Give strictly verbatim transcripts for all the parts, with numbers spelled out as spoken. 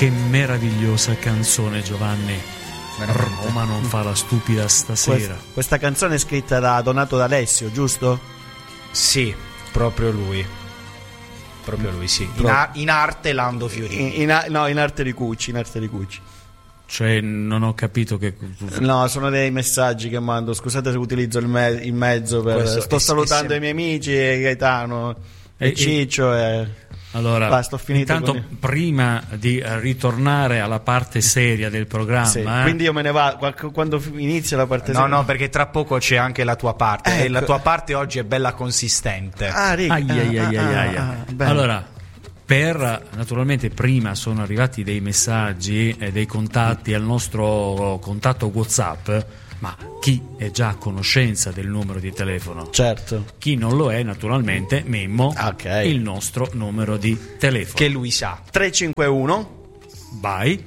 Che meravigliosa canzone, Giovanni. Roma non fa la stupida stasera. Questa, questa canzone è scritta da Donato D'Alessio, giusto? Sì, proprio lui. Proprio lui, sì. In, a- in arte Lando Fiorini. In, in a- no, in arte di Cucci, in arte di Cucci. Cioè, non ho capito che... No, sono dei messaggi che mando. Scusate se utilizzo il, me- il mezzo per... Questo Sto è- salutando è sem- i miei amici, e Gaetano e, E- Ciccio e... Allora, Va, sto finito intanto con il- prima di ritornare alla parte seria del programma, Sì, eh, quindi io me ne vado qual- quando f- inizia la parte No, seria. no, perché tra poco c'è anche la tua parte. E Ecco. la tua parte oggi è bella consistente. Ah, Rick, ai, ai, ah, ai, ah, ai, ai. ah, ah, bene. Allora, per naturalmente prima sono arrivati dei messaggi e dei contatti al nostro contatto WhatsApp, ma chi è già a conoscenza del numero di telefono? Certo. Chi non lo è, naturalmente, Memmo, Ok. il nostro numero di telefono. Che lui sa. tre cinque uno Vai.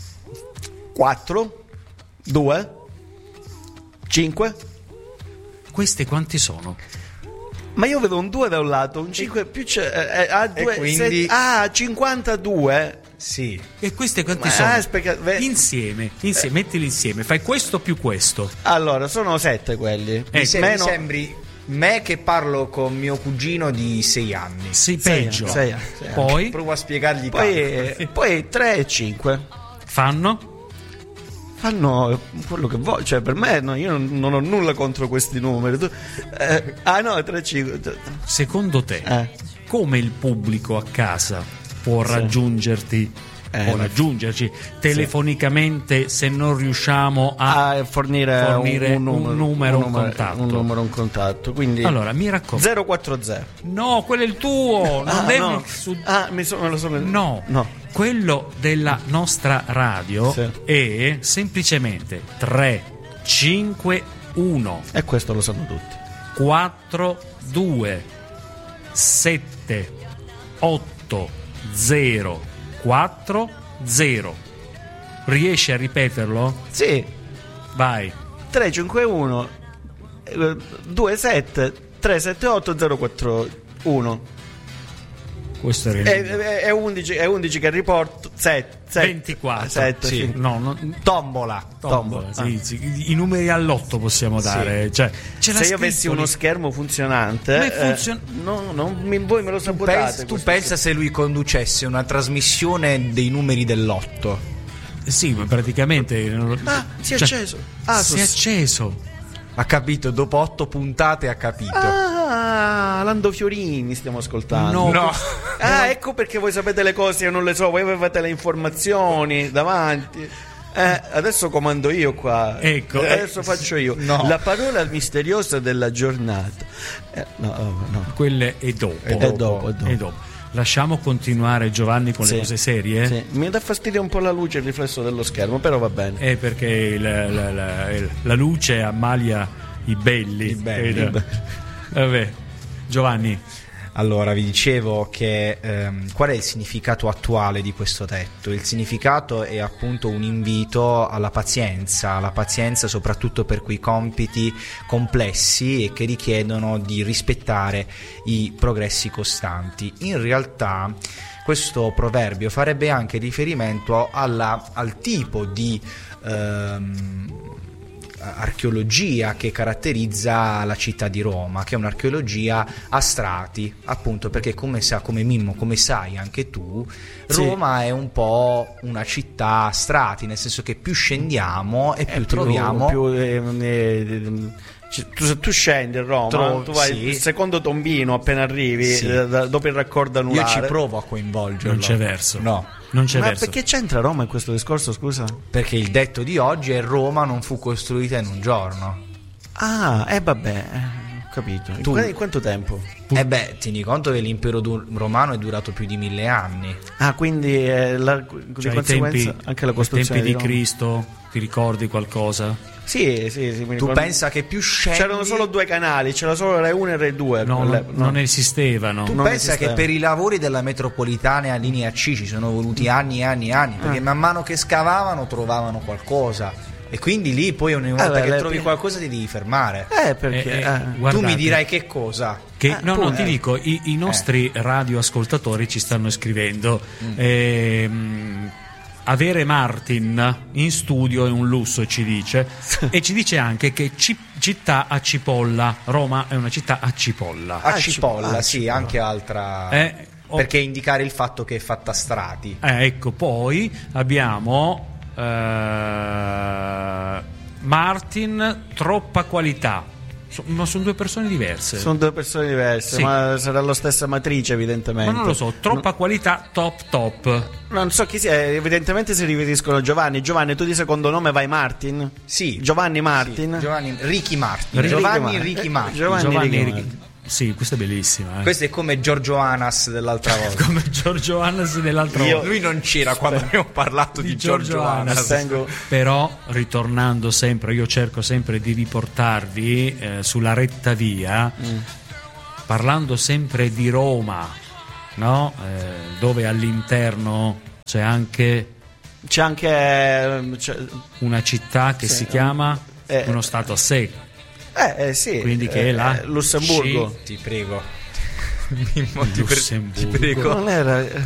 quattro due cinque. Questi quanti sono? Ma io vedo un due da un lato, un cinque più c'è, eh, eh, ah, due, quindi- set- ah, cinquantadue. Sì. E questi quanti Ma, sono? eh, specca- ve- Insieme, insieme, mettili insieme, fai questo più questo. Allora, sono sette quelli. Eh, Mi, sem- mi meno- sembri me che parlo con mio cugino di sei anni. Sì, Sei peggio. anni, sei anni, sei anni. Poi Provo a spiegargli Poi, tanto. poi tre e cinque fanno? fanno quello che voglio, cioè per me no, io non, non ho nulla contro questi numeri. Tu- eh, ah no, tre e cinque. Secondo te, Eh. come il pubblico a casa può Sì. raggiungerti? Eh, può ma- raggiungerci telefonicamente se non riusciamo a A fornire, fornire un, un numero, un numero, un un numero, contatto. un numero, un contatto. Quindi Allora, mi raccomando. zero quattro zero. No, quello è il tuo. Non Ah, devi no. su- Ah, mi sono, me lo sono. No, no. quello della nostra radio Sì. è semplicemente tre cinque uno E questo lo sanno tutti. quattro due sette otto zero quattro zero. Riesci a ripeterlo? Sì, Vai. tre cinque uno due sette tre sette otto zero quattro uno. Questo era il È, è, è undici, è undici che riporto. sette, ventiquattro. sette, Sì. sì. No, no, Tombola. tombola, Tombola. sì, sì. I numeri all'otto possiamo dare. Cioè, ce l'ha Se io scritto avessi lì. uno schermo funzionante, Ma eh, funziona- no, non mi- voi me lo Tu, sabotate. pensi, tu questo. pensa se lui conducesse una trasmissione dei numeri dell'otto? Sì, ma praticamente. Ah, si è cioè, acceso. Ah, si è sos- acceso. Ha capito, dopo otto puntate ha capito. Ah, Lando Fiorini stiamo ascoltando. No. No. Ah, ecco perché voi sapete le cose, io non le so, voi avevate le informazioni davanti. Eh, adesso comando io qua. Ecco, Eh, adesso faccio io. no. La parola misteriosa della giornata. Eh, no, oh, no. Quelle è dopo. È dopo, è dopo. È dopo. Lasciamo continuare Giovanni con Sì. le cose serie. Sì, mi dà fastidio un po' la luce, il riflesso dello schermo, però va bene. È perché la, la- la- la luce ammalia i belli. I belli. Ed- Vabbè, Giovanni. Allora, vi dicevo che ehm, qual è il significato attuale di questo tetto? Il significato è appunto un invito alla pazienza, alla pazienza soprattutto per quei compiti complessi e che richiedono di rispettare i progressi costanti. In realtà questo proverbio farebbe anche riferimento alla, al tipo di ehm, archeologia che caratterizza la città di Roma, che è un'archeologia a strati, appunto perché come sa, come Mimmo, come sai anche tu, Sì. Roma è un po' una città a strati, nel senso che più scendiamo e più, Più- troviamo più, eh, eh, c- tu, tu scendi a Roma, Tro- tu vai sì. il secondo tombino appena arrivi, Sì. eh, da- dopo il raccordo io anulare. ci provo a coinvolgerlo. Non c'è verso. No, Non c'è Ma verso. perché c'entra Roma in questo discorso, scusa? perché il detto di oggi è Roma non fu costruita in un giorno. Ah, eh vabbè, eh, ho capito. In, Tu- qu- in quanto tempo? E beh, tieni conto che l'impero du- romano è durato più di mille anni. Ah, quindi eh, la, di Cioè, ai conseguenza tempi, anche la ai costruzione tempi di Roma. Cristo, ti ricordi qualcosa? Sì, sì, sì, mi Tu ricordo. pensa che più scendi C'erano solo due canali, c'era solo Rai uno e Rai due. No, quelle- non, non esistevano. Tu Non pensa esisteva. che per i lavori della metropolitana linea C ci sono voluti anni e anni e anni, perché Ah. man mano che scavavano trovavano qualcosa e quindi lì poi ogni volta beh, che le- trovi qualcosa ti devi fermare. Eh, perché... Eh, eh, eh. guardate, Tu mi dirai che cosa? che, Ah, no, tu- no, ti eh. dico, i, i nostri radioascoltatori ci stanno scrivendo. Mm. ehm, avere Martin in studio è un lusso, ci dice, e ci dice anche che ci, città a cipolla, Roma è una città a cipolla. A Ah, cipolla, cipolla, sì, cipolla. anche altra. Eh, oh. Perché indicare il fatto che è fatta a strati. Eh, ecco, poi abbiamo eh, Martin, troppa qualità. So- ma sono due persone diverse. Sono due persone diverse, Sì. ma sarà la stessa matrice evidentemente. Ma non lo so, troppa qualità, top top. Non so chi sia, evidentemente si riferiscono a Giovanni. Giovanni, tu di secondo nome vai Martin? Sì. Giovanni Martin? Sì, Giovanni Ricky Martin. Ricky Giovanni Martin. Ricky Eh, Martin. Giovanni Giovanni Ricky Ricky- Martin. Sì, questa è bellissima. Eh. Questo è come Giorgio Anas dell'altra volta. Come Giorgio Hannes dell'altra Io- volta. Lui non c'era quando abbiamo parlato di, Di Giorgio, Giorgio Anas. Anas. Tengo- Però, ritornando sempre, io cerco sempre di riportarvi eh, sulla retta via, parlando sempre di Roma, no? Eh, dove all'interno c'è anche C'è anche ehm, c'è- una città che Sì. si chiama Eh. uno stato a sé, eh, eh, sì, quindi che eh, è la eh, Lussemburgo. Ti prego. Mimmo, ti, pre- ti Lussemburgo. prego. Non era eh,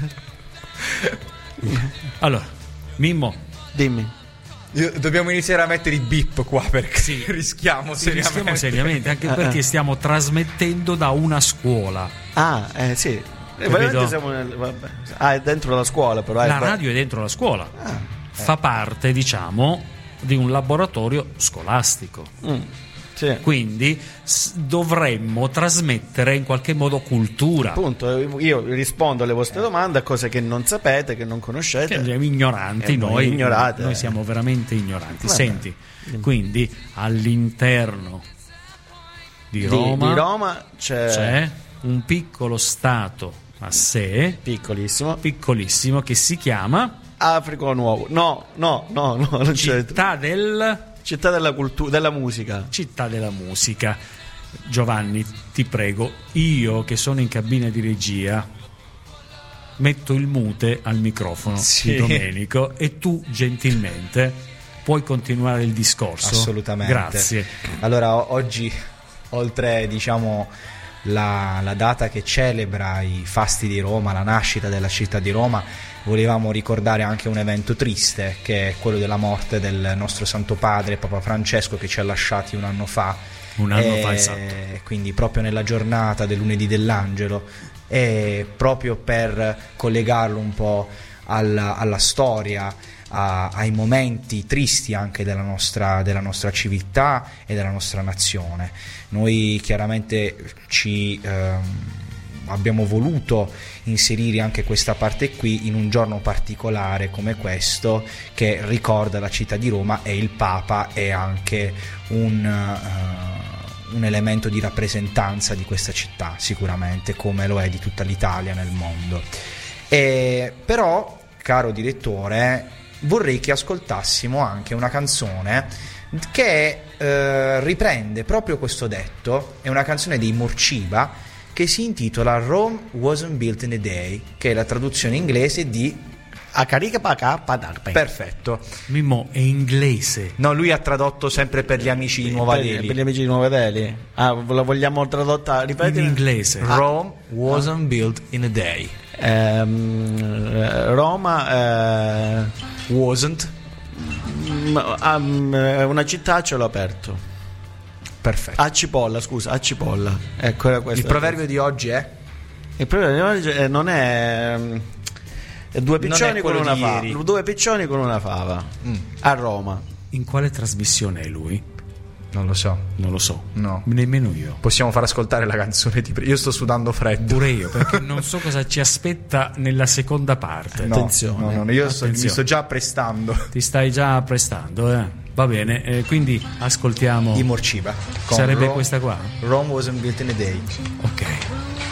Allora, Mimmo, dimmi. Io- dobbiamo iniziare a mettere i beep qua perché Sì. rischiamo ci seriamente. rischiamo seriamente, anche Eh, perché eh. stiamo trasmettendo da una scuola. Ah, eh sì. Eh, veramente siamo nel, vabbè. Ah, è dentro la scuola però. eh, La beh. radio è dentro la scuola, Ah, fa parte, diciamo, di un laboratorio scolastico. mm, sì. Quindi s- dovremmo trasmettere in qualche modo cultura. Appunto, io rispondo alle vostre domande a cose che non sapete, che non conoscete. Che siamo ignoranti, Eh, noi, voi ignorate. noi siamo veramente ignoranti. Vabbè. Senti, quindi all'interno di Di- Roma, di Roma c'è, c'è un piccolo stato a sé, piccolissimo piccolissimo, che si chiama Africa Nuovo. No, no, no, no, non c'è. Città del Città della cultura, della musica. Città della Musica. Giovanni, ti prego, io che sono in cabina di regia metto il mute al microfono Sì. di Domenico e tu gentilmente puoi continuare il discorso. Assolutamente. Grazie. Allora, o- oggi, oltre diciamo la, la data che celebra i fasti di Roma, la nascita della città di Roma, volevamo ricordare anche un evento triste, che è quello della morte del nostro Santo Padre Papa Francesco, che ci ha lasciati un anno fa. Un anno E fa, esatto. quindi proprio nella giornata del lunedì dell'Angelo, e proprio per collegarlo un po' alla, alla storia, a- ai momenti tristi anche della nostra, della nostra civiltà e della nostra nazione. Noi chiaramente ci ehm, abbiamo voluto inserire anche questa parte qui in un giorno particolare come questo, che ricorda la città di Roma, e il Papa è anche un, uh, un elemento di rappresentanza di questa città, sicuramente, come lo è di tutta l'Italia nel mondo. E, però, caro direttore, vorrei che ascoltassimo anche una canzone che eh, riprende proprio questo detto. È una canzone dei Morciba che si intitola Rome Wasn't Built in a Day, che è la traduzione inglese di A carica pa ca pa da pe. perfetto. Mimmo è inglese. No, lui ha tradotto sempre per gli amici di Nuova per, Delhi. per gli amici di Nuova Delhi. Ah, la vogliamo tradotta, ripeti? In inglese. Rome wasn't built in a day. Ehm, eh, Roma eh, Wasn't. mm, um, è una città a cielo aperto. Perfetto. A cipolla, scusa, a cipolla. Ecco, era questo. Il proverbio di oggi è? Il proverbio di oggi eh, non è, mm, è due Non piccioni è con quello una di fava. ieri. Due piccioni con una fava. Mm. A Roma. In quale trasmissione è lui? Non lo so. Non lo so. No. Nemmeno io. Possiamo far ascoltare la canzone di pre- Io sto sudando freddo. Pure io, perché non so cosa ci aspetta nella seconda parte. No, Attenzione. no, no, io sto- mi Attenzione. sto già apprestando. Ti stai già prestando, eh? Va bene, eh, quindi ascoltiamo. Di Morciba. Con Sarebbe Rome- questa qua? Rome wasn't built in a day. Ok.